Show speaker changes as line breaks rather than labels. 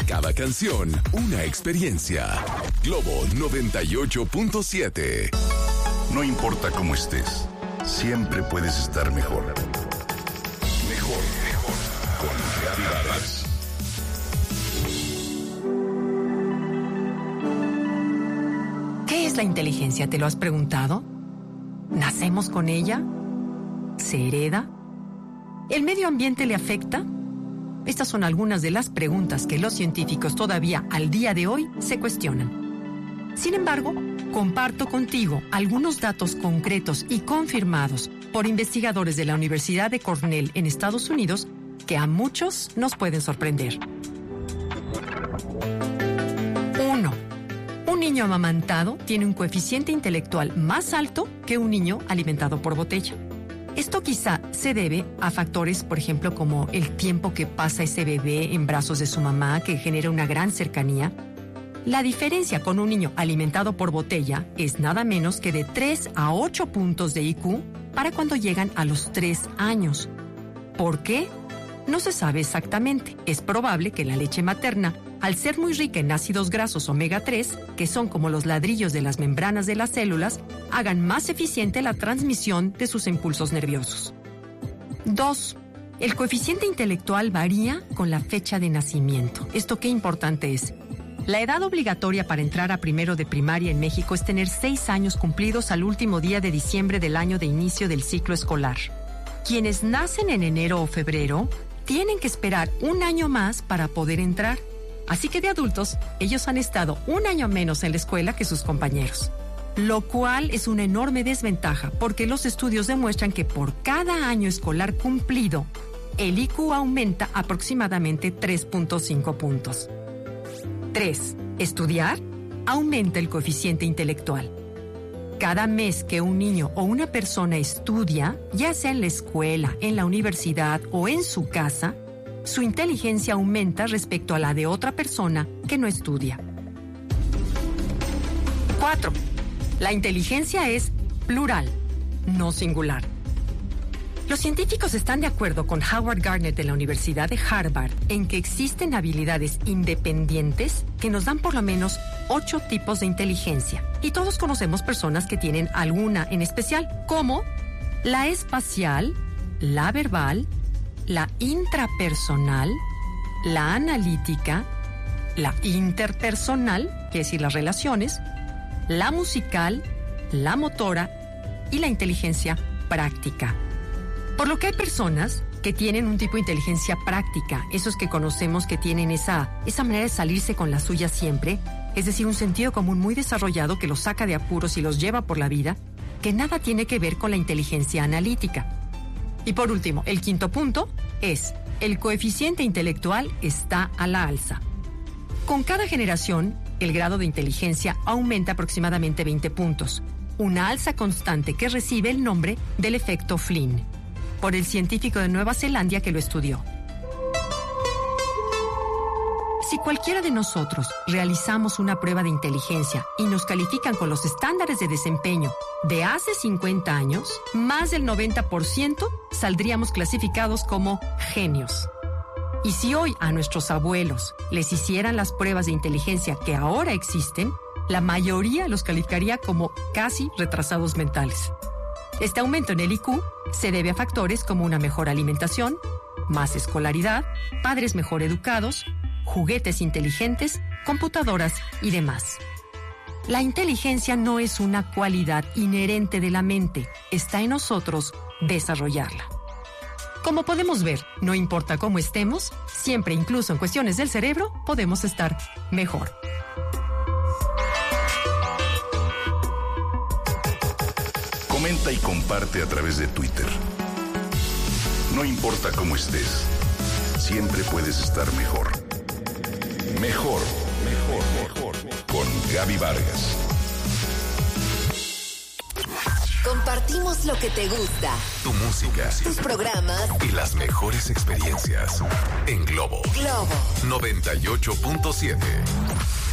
Cada canción, una experiencia. Globo 98.7.
No importa cómo estés, siempre puedes estar mejor. Mejor, mejor. Con Gaby Vargas.
¿Qué es la inteligencia? ¿Te lo has preguntado? ¿Nacemos con ella? ¿Se hereda? ¿El medio ambiente le afecta? Estas son algunas de las preguntas que los científicos todavía al día de hoy se cuestionan. Sin embargo, comparto contigo algunos datos concretos y confirmados por investigadores de la Universidad de Cornell en Estados Unidos que a muchos nos pueden sorprender. 1. Un niño amamantado tiene un coeficiente intelectual más alto que un niño alimentado por botella. Esto quizá se debe a factores, por ejemplo, como el tiempo que pasa ese bebé en brazos de su mamá, que genera una gran cercanía. La diferencia con un niño alimentado por botella es nada menos que de 3 a 8 puntos de IQ para cuando llegan a los 3 años. ¿Por qué? No se sabe exactamente. Es probable que la leche materna, al ser muy rica en ácidos grasos omega 3, que son como los ladrillos de las membranas de las células, hagan más eficiente la transmisión de sus impulsos nerviosos. 2. El coeficiente intelectual varía con la fecha de nacimiento. ¿Esto qué importante es? La edad obligatoria para entrar a primero de primaria en México es tener 6 años cumplidos al último día de diciembre del año de inicio del ciclo escolar. Quienes nacen en enero o febrero tienen que esperar un año más para poder entrar. Así que de adultos, ellos han estado un año menos en la escuela que sus compañeros. Lo cual es una enorme desventaja porque los estudios demuestran que por cada año escolar cumplido, el IQ aumenta aproximadamente 3.5 puntos. 3. Estudiar aumenta el coeficiente intelectual. Cada mes que un niño o una persona estudia, ya sea en la escuela, en la universidad o en su casa, su inteligencia aumenta respecto a la de otra persona que no estudia. 4. La inteligencia es plural, no singular. Los científicos están de acuerdo con Howard Gardner de la Universidad de Harvard en que existen habilidades independientes que nos dan por lo menos 8 tipos de inteligencia. Y todos conocemos personas que tienen alguna en especial, como la espacial, la verbal, la intrapersonal, la analítica, la interpersonal, que es decir, las relaciones, la musical, la motora y la inteligencia práctica. Por lo que hay personas que tienen un tipo de inteligencia práctica, esos que conocemos que tienen esa manera de salirse con la suya siempre, es decir, un sentido común muy desarrollado que los saca de apuros y los lleva por la vida, que nada tiene que ver con la inteligencia analítica. Y por último, el quinto punto es: el coeficiente intelectual está a la alza. Con cada generación, el grado de inteligencia aumenta aproximadamente 20 puntos, una alza constante que recibe el nombre del efecto Flynn, por el científico de Nueva Zelanda que lo estudió. Si cualquiera de nosotros realizamos una prueba de inteligencia y nos califican con los estándares de desempeño de hace 50 años, más del 90% saldríamos clasificados como genios. Y si hoy a nuestros abuelos les hicieran las pruebas de inteligencia que ahora existen, la mayoría los calificaría como casi retrasados mentales. Este aumento en el IQ se debe a factores como una mejor alimentación, más escolaridad, padres mejor educados, juguetes inteligentes, computadoras y demás. La inteligencia no es una cualidad inherente de la mente, está en nosotros desarrollarla. Como podemos ver, no importa cómo estemos, siempre, incluso en cuestiones del cerebro, podemos estar mejor.
Comenta y comparte a través de Twitter. No importa cómo estés, siempre puedes estar mejor. Mejor, mejor, mejor. Con Gaby Vargas.
Compartimos lo que te gusta.
Tu música,
Tus programas
y las mejores experiencias en Globo 98.7.